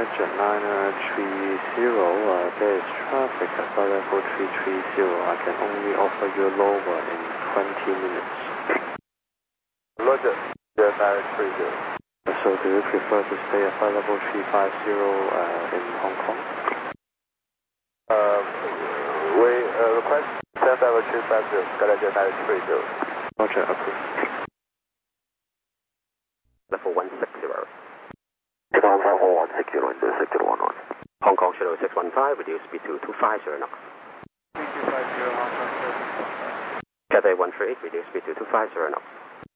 Jet 930, there is traffic at flight level 330. I can only offer you lower in 20 minutes. Roger, Jet 930. So do you prefer to stay at flight level 350 in Hong Kong? We request stand level 350, Skyline Jet 930. Roger, approved. Level 160. Level 160, into 6011. Hong Kong Shuttle 615, reduce speed to 250 knots. 3250, Hong Kong Shuttle 615. Cathay 138, reduce speed to 250 knots.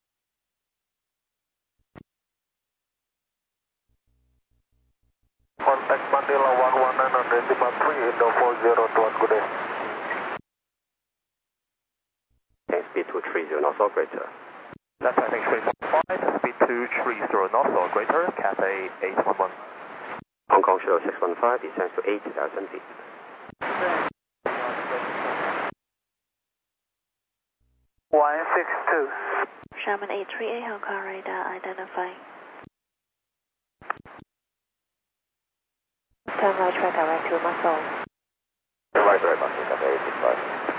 Contact Manila 119 on decimal 3, Indo 4021, good day. Speed 230 knots or greater. Left heading 345, speed 230 knots or greater, Cathay 811. Hong Kong Shuttle 615 descends to 80,000 feet. Sherman 838 Hong Kong radar identify. Turn right track direct to Muscle. Turn right direct Muscle, Cathay 865.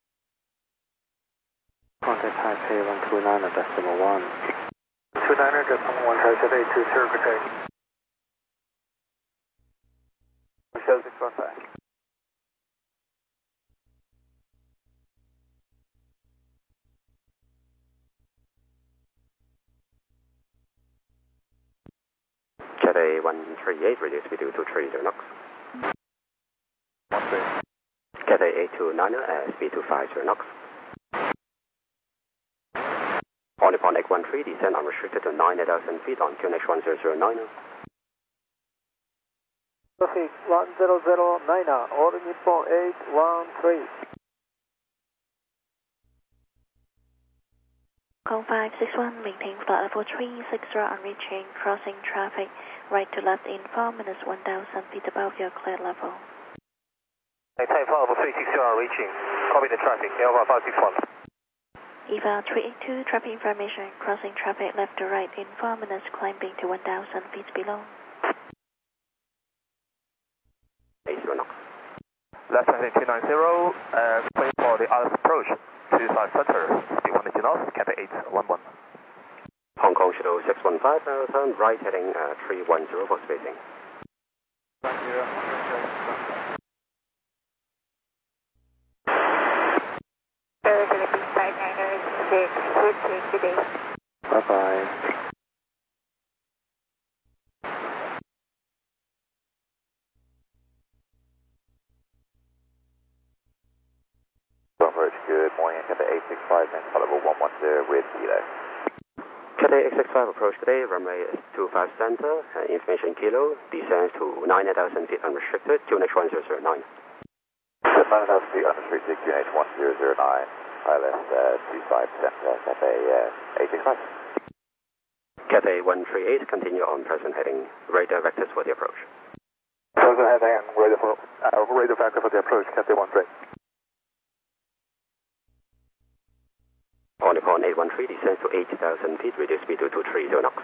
Contact Taipei 129 at decimal 1. 29er, decimal 1, Cathay 820, good day. Shuttle 615. Cathay 138, reduce speed to 230 knots. 13. Cathay 829, speed to 50 knots. On the Nippon 813, descend unrestricted to 9,000 feet on QNH 1009. Traffic 1009, all Nippon 813. Call 561, maintain flight level 360 on reaching, crossing traffic, right to left in 4 minutes, 1,000 feet above your clear level. Maintain flight level 360 on reaching, copy the traffic, Alpha 561. EVA 382, traffic information, crossing traffic left to right in 4 minutes, climbing to 1,000 feet below. 80 knots. Left heading 290, clear for the Alice approach, to side center, speed 180 knots, Cathay 811. Hong Kong Shuttle 615, turn right heading 310 for spacing. good day. Bye-bye. Good morning, Cathay 865, and level 110 with Kilo. Cathay 865 approach today, runway 25 center, information Kilo, descends to 9,000 feet unrestricted, QNH 1009. 9,000 feet unrestricted, QNH 1009, ILS 25 center, Cathay 865. Cathay 138, continue on present heading, radar vectors for the approach. Present heading, radar vector for the approach, Cathay 138. On Nippon 813, descends to 80,000 feet, reduce speed to 230 knots.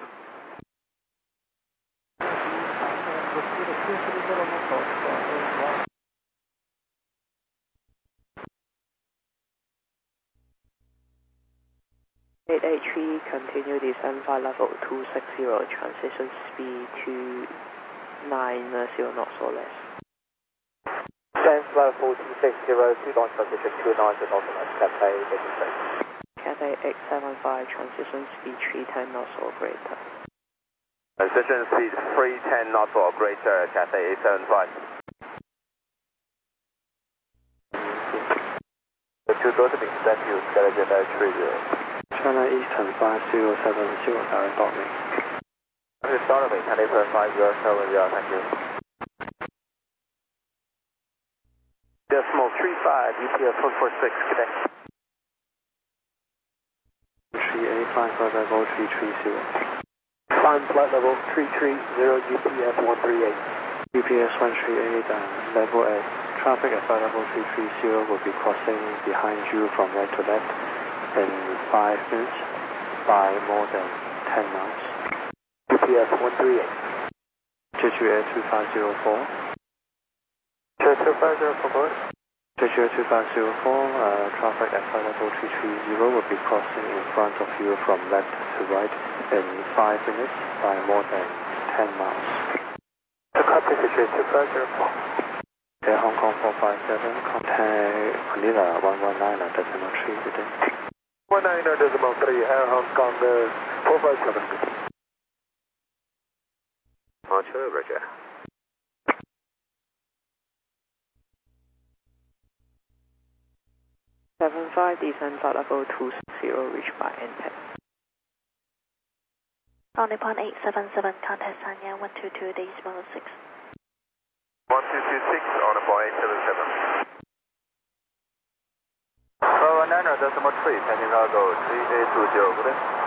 Continue descent flight level 260, transition speed to 990 knots or less. Descent flight level 260, 2 launch position 290 knots or less, Cathay 865. Cathay 875, transition speed 310 knots or greater. Transition speed 310 knots or greater, Cathay 875. The two doors being sent to Skyline Jet 930. China Eastern 5070, direct downlink. Okay, start of Cathay 5070, thank you. Decimal 35, UPS 146, good day. 38, flying flight level 330. Climb flight level 330, UPS 138. UPS 138 and level 8. Traffic at flight level 330 will be crossing behind you from right to left in 5 minutes by more than 10 miles. UPS 138. Jeju Air 2504. Jeju 2504, board. Jeju Air 2504, traffic at flight level 330 will be crossing in front of you from left to right in 5 minutes by more than 10 miles. Copy Jeju 2504. Air Hong Kong 457, contact Manila 119.3 within. 119.3, Air Hong Kong 457. Archer, Roger. 75, descend flight level 260, reach by N10. On Nippon 877, contact Sanya 122.6. 1226 on the point 877. 119.3, San Diego 3820, good day.